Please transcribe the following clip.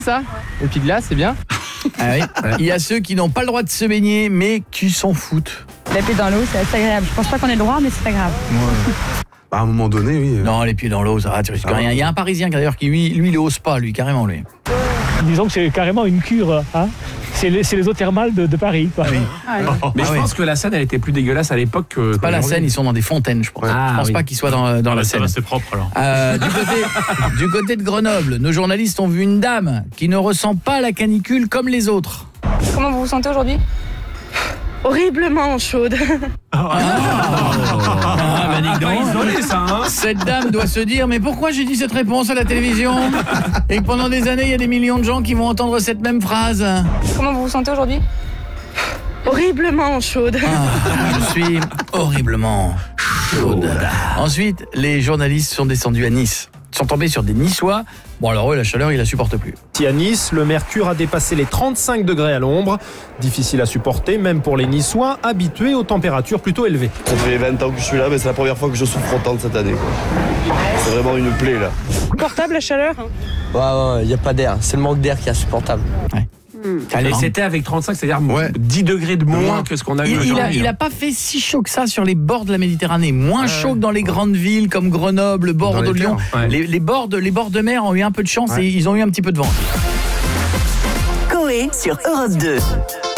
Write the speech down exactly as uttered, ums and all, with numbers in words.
Ça, le pied de glace, c'est bien. Ah oui. Il y a ceux qui n'ont pas le droit de se baigner, mais qui s'en foutent. Les pieds dans l'eau, c'est assez agréable. Je pense pas qu'on ait le droit, mais c'est pas grave. Ouais. Bah, à un moment donné, oui. Non, les pieds dans l'eau, ça va, tu risques Ah. rien. Il y a un Parisien d'ailleurs qui, lui, lui, il ose pas, lui, carrément, lui. Disons que c'est carrément une cure, hein. C'est les, c'est les eaux thermales de, de Paris, quoi. Oui. Ah, oui. Mais Ah je oui. pense que la Seine, elle était plus dégueulasse à l'époque que. Pas la Seine, ils sont dans des fontaines, je pense. Ah, je pense oui. pas qu'ils soient dans, dans Ah, la bah, ça Seine. va, c'est propre alors. Euh, du, côté, du côté de Grenoble, nos journalistes ont vu une dame qui ne ressent pas la canicule comme les autres. Comment vous vous sentez aujourd'hui? Horriblement chaude. Ah, bah, dis donc. isolé, ça, hein. Cette dame doit se dire, mais pourquoi j'ai dit cette réponse à la télévision? Et que pendant des années, il y a des millions de gens qui vont entendre cette même phrase. Comment vous vous sentez aujourd'hui? Horriblement chaude. Ah, je suis horriblement chaude. Ensuite, les journalistes sont descendus à Nice. Ils sont tombés sur des Niçois. Bon, alors eux, la chaleur, ils la supportent plus. Ici à Nice, le mercure a dépassé les trente-cinq degrés à l'ombre. Difficile à supporter, même pour les Niçois, habitués aux températures plutôt élevées. Ça fait vingt ans que je suis là, mais c'est la première fois que je souffre autant de cette année, quoi. C'est vraiment une plaie, là. Portable la chaleur? Ouais, ouais, il n'y a pas d'air. C'est le manque d'air qui est insupportable. Ouais. Et c'était avec trente-cinq, c'est-à-dire Ouais. dix degrés de moins, moins. que ce qu'on a eu Il, il, a, aujourd'hui. il a pas fait si chaud que ça sur les bords de la Méditerranée. Moins chaud que dans les grandes villes comme Grenoble, Bordeaux, Dans les Lyon. terres, ouais. Les, les, bords de, les bords de mer ont eu un peu de chance Ouais. et ils ont eu un petit peu de vent. Coé sur Europe deux.